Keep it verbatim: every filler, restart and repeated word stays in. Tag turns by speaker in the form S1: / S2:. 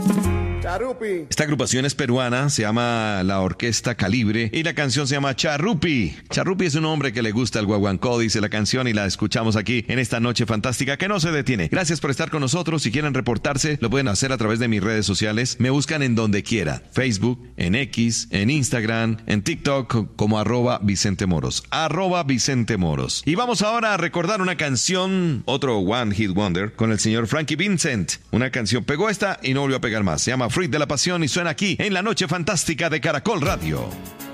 S1: Charrupi.
S2: Esta agrupación es peruana, se llama la Orquesta Calibre y la canción se llama Charrupi. Charrupi es un hombre que le gusta el guaguancó, dice la canción, y la escuchamos aquí en esta noche fantástica que no se detiene. Gracias por estar con nosotros. Si quieren reportarse, lo pueden hacer a través de mis redes sociales. Me buscan en donde quiera. Facebook, en X, en Instagram, en TikTok como arroba Vicente Moros. Arroba Vicente Moros. Y vamos ahora a recordar una canción, otro One Hit Wonder, con el señor Frankie Vincent. Una canción pegó esta y no volvió a pegar más. Se llama Freak de la Pasión y suena aquí en la Noche Fantástica de Caracol Radio.